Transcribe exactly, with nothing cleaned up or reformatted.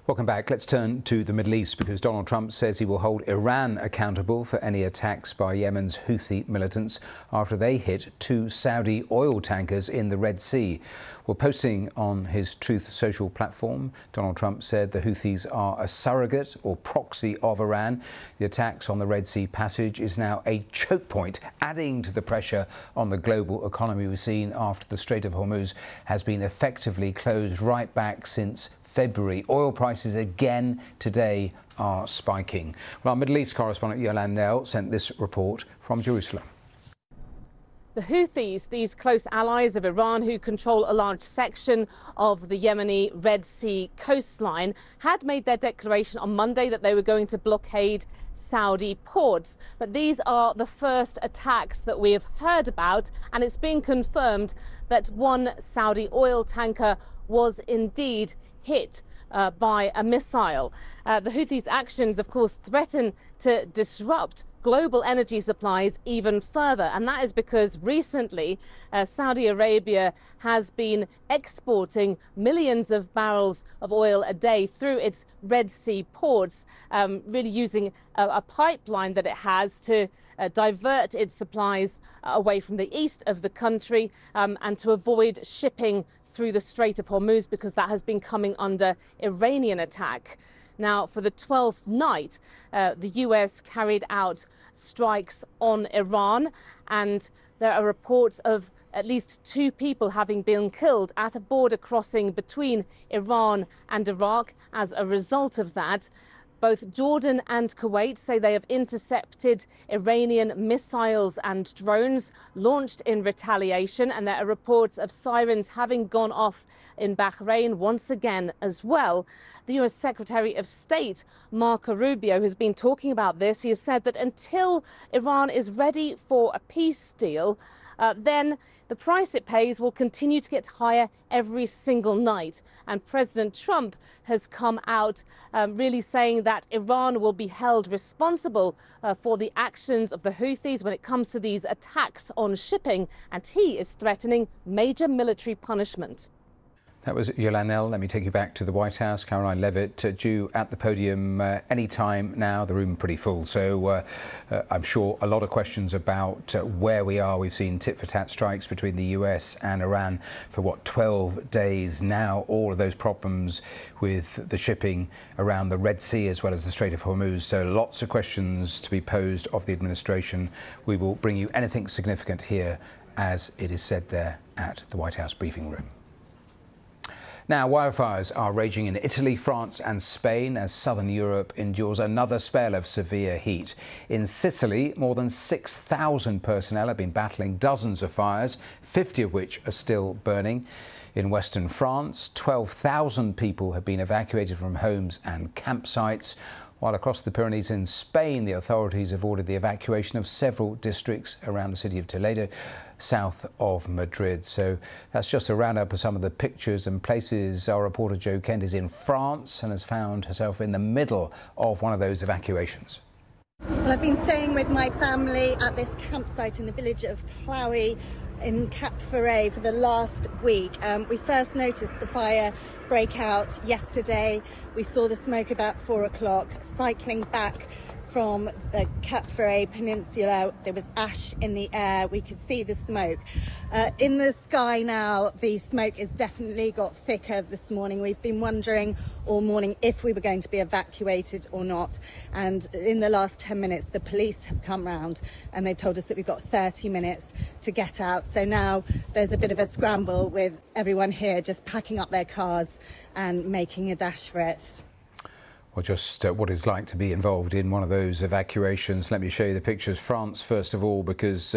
Welcome back. Let's turn to the Middle East because Donald Trump says he will hold Iran accountable for any attacks by Yemen's Houthi militants after they hit two Saudi oil tankers in the Red Sea. Well, posting on his Truth Social platform, Donald Trump said the Houthis are a surrogate or proxy of Iran. The attacks on the Red Sea passage is now a choke point, adding to the pressure on the global economy we've seen after the Strait of Hormuz has been effectively closed right back since February. Oil prices again today are spiking. Well, our Middle East correspondent Yolande Knell sent this report from Jerusalem. The Houthis, these close allies of Iran who control a large section of the Yemeni Red Sea coastline, had made their declaration on Monday that they were going to blockade Saudi ports. But these are the first attacks that we have heard about, and it's been confirmed that one Saudi oil tanker was indeed hit uh, by a missile. Uh, the Houthis' actions, of course, threaten to disrupt global energy supplies even further, and that is because recently uh, Saudi Arabia has been exporting millions of barrels of oil a day through its Red Sea ports, um, really using a, a pipeline that it has to uh, divert its supplies uh, away from the east of the country um, and to avoid shipping through the Strait of Hormuz, because that has been coming under Iranian attack. Now, for the twelfth night, uh, the U S carried out strikes on Iran, and there are reports of at least two people having been killed at a border crossing between Iran and Iraq as a result of that. Both Jordan and Kuwait say they have intercepted Iranian missiles and drones launched in retaliation, and there are reports of sirens having gone off in Bahrain once again as well. The U S Secretary of State, Marco Rubio, has been talking about this. He has said that until Iran is ready for a peace deal, Uh, then the price it pays will continue to get higher every single night. And President Trump has come out um, really saying that Iran will be held responsible uh, for the actions of the Houthis when it comes to these attacks on shipping, and he is threatening major military punishment. That was Yolande Knell. Let me take you back to the White House. Caroline Leavitt, uh, due at the podium uh, any time now. The room pretty full, so uh, uh, I'm sure a lot of questions about uh, where we are. We've seen tit-for-tat strikes between the U S and Iran for, what, twelve days now. All of those problems with the shipping around the Red Sea as well as the Strait of Hormuz. So lots of questions to be posed of the administration. We will bring you anything significant here, as it is said there at the White House briefing room. Now, wildfires are raging in Italy, France and Spain as southern Europe endures another spell of severe heat. In Sicily, more than six thousand personnel have been battling dozens of fires, fifty of which are still burning. In western France, twelve thousand people have been evacuated from homes and campsites. While across the Pyrenees in Spain, the authorities have ordered the evacuation of several districts around the city of Toledo, south of Madrid. So that's just a roundup of some of the pictures and places. Our reporter Jo Kent is in France and has found herself in the middle of one of those evacuations. Well, I've been staying with my family at this campsite in the village of Clouy in Cap Ferret for the last week. Um, we first noticed the fire break out yesterday. We saw the smoke about four o'clock. Cycling back from the Cap Ferret Peninsula, there was ash in the air. We could see the smoke. Uh, in the sky now, the smoke has definitely got thicker this morning. We've been wondering all morning if we were going to be evacuated or not. And in the last ten minutes, the police have come round and they've told us that we've got thirty minutes to get out. So now there's a bit of a scramble with everyone here just packing up their cars and making a dash for it. Well, just uh, what it's like to be involved in one of those evacuations. Let me show you the pictures. France, first of all, because